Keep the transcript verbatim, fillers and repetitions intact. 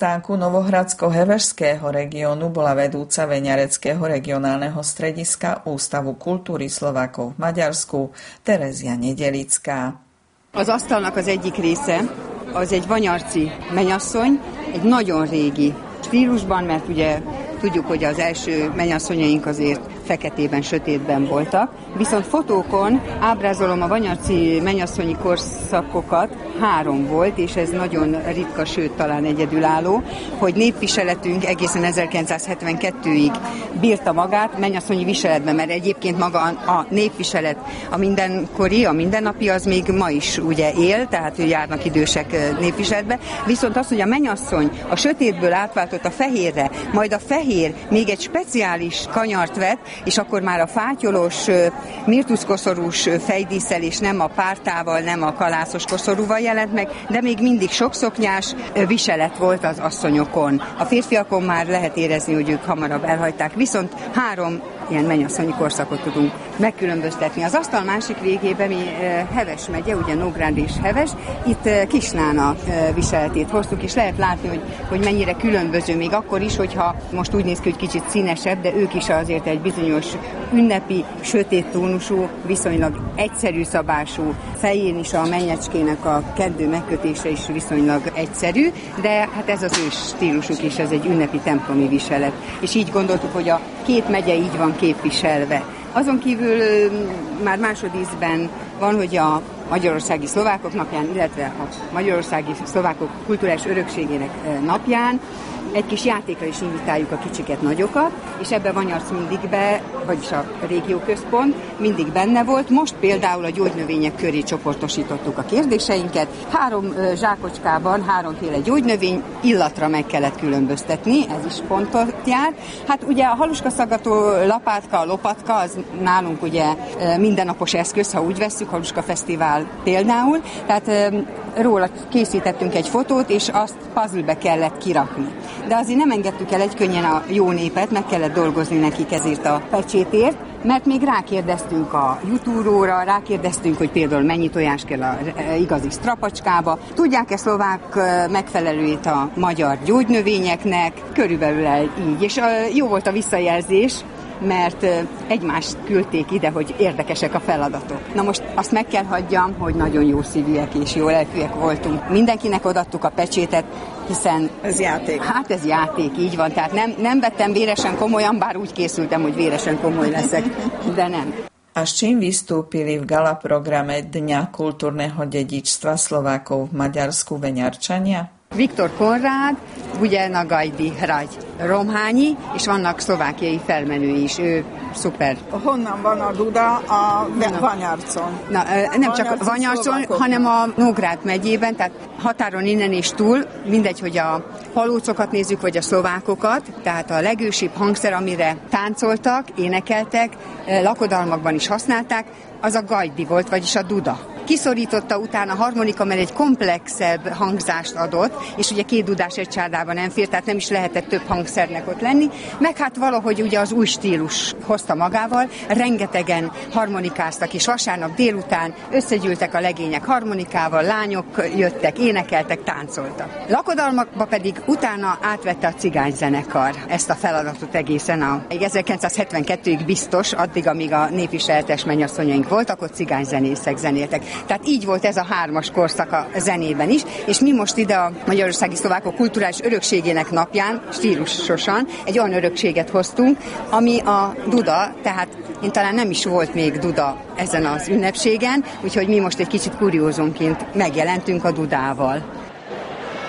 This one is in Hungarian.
stánku Novohradsko-Heverského regiónu bola vedúca Veňareckého regionálneho strediska Ústavu kultúry Slovákov v Maďarsku Terezia Nedelická. Az asztalnak az egyik része az egy vanyarci mennyasszony, egy nagyon régi stílusban, mert ugye tudjuk, hogy az első mennyasszonyaink azért feketében, sötétben voltak. Viszont fotókon ábrázolom a vanyarci mennyasszonyi korszakokat, három volt, és ez nagyon ritka, sőt talán egyedülálló, hogy népviseletünk egészen ezerkilencszázhetvenkettőig bírta magát mennyasszonyi viseletben, mert egyébként maga a népviselet, a mindenkori, a mindennapi, az még ma is ugye él, tehát járnak idősek népviseletbe. Viszont az, hogy a mennyasszony a sötétből átváltott a fehérre, majd a fehér még egy speciális kanyart vett, és akkor már a fátyolos, mirtuszkoszorús fejdíszel, és nem a pártával, nem a kalászos koszorúval jelent meg, de még mindig sokszoknyás viselet volt az asszonyokon. A férfiakon már lehet érezni, hogy ők hamarabb elhagyták, viszont három ilyen mennyasszonyi korszakot tudunk megkülönböztetni. Az asztal másik végében mi Heves megye, ugye Nógrád és Heves, itt Kisnána viseletét hoztuk, és lehet látni, hogy, hogy mennyire különböző, még akkor is, hogyha most úgy néz ki, hogy kicsit színesebb, de ők is azért egy bizonyos ünnepi, sötét tónusú, viszonylag egyszerű szabású, fején is a mennyecskének a keddő megkötése is viszonylag egyszerű, de hát ez az ő stílusuk is, ez egy ünnepi templomi viselet. És így gondoltuk, hogy a két megye így van képviselve. Azon kívül már másodízben van, hogy a magyarországi szlovákok napján, illetve a magyarországi szlovákok kulturális örökségének napján egy kis játékra is invitáljuk a kicsiket, nagyokat, és ebbe Vanyarc mindig be, vagyis a régióközpont mindig benne volt. Most például a gyógynövények köré csoportosítottuk a kérdéseinket. Három zsákocskában háromféle gyógynövény, illatra meg kellett különböztetni, ez is pontot jár. Hát ugye a haluskaszaggató lapátka, a lopatka, az nálunk ugye mindennapos eszköz, ha úgy vesszük, Haluska Fesztivál például, tehát róla készítettünk egy fotót, és azt puzzle-be kellett kirakni. De azért nem engedtük el egykönnyen a jó népet, meg kellett dolgozni nekik ezért a pecsétért, mert még rákérdeztünk a jutúróra, rákérdeztünk, hogy például mennyi tojás kell a igazi strapacskába. Tudják-e szlovák megfelelőjét a magyar gyógynövényeknek? Körülbelül így. És jó volt a visszajelzés, mert egymást küldték ide, hogy érdekesek a feladatok. Na most azt meg kell hagyjam, hogy nagyon jó szívűek és jó lelkűek voltunk. Mindenkinek odaadtuk a pecsétet, hiszen... Ez játék. Hát ez játék, így van. Tehát nem, nem vettem véresen komolyan, bár úgy készültem, hogy véresen komoly leszek, de nem. A s čím vystúpili v gala programe Dňa kultúrneho dedičstva Slovákov v Maďarsku Veňarčania? Viktor Konrád, Bugyelna Gajdi Hragy Romhányi, és vannak szlovákiai felmenői is, ő szuper. Honnan van a duda a Vanyarcon? Na, nem csak Vanyarcon, hanem a Nógrád megyében, tehát határon innen és túl, mindegy, hogy a palócokat nézzük, vagy a szlovákokat, tehát a legősibb hangszer, amire táncoltak, énekeltek, lakodalmakban is használták, az a gajdi volt, vagyis a duda. Kiszorította utána a harmonika, mert egy komplexebb hangzást adott, és ugye két dudás egy csárdában nem fér, tehát nem is lehetett több hangszernek ott lenni, meg hát valahogy ugye az új stílus hozta magával, rengetegen harmonikáztak, és vasárnap délután összegyűltek a legények harmonikával, lányok jöttek, énekeltek, táncoltak. Lakodalmakba pedig utána átvette a cigányzenekar ezt a feladatot egészen a ezerkilencszázhetvenkettőig biztos, addig, amíg a népviseletes mennyasszonyaink voltak, ott cigányzenészek zenéltek. Tehát így volt ez a hármas korszak a zenében is, és mi most ide a magyarországi szlovákok kulturális örökségének napján stílusosan egy olyan örökséget hoztunk, ami a duda, tehát én talán nem is volt még duda ezen az ünnepségen, úgyhogy mi most egy kicsit kuriózumként megjelentünk a dudával.